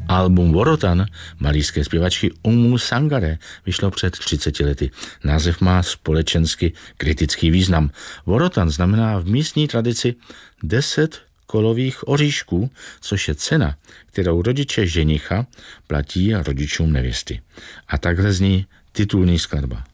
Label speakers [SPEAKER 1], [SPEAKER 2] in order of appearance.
[SPEAKER 1] Album Worotan malijské zpěvačky Oumu Sangare vyšlo před 30 lety. Název má společensky kritický význam. Worotan znamená v místní tradici 10 kolových oříšků, což je cena, kterou rodiče ženicha platí rodičům nevěsty. A takhle zní titulní skladba.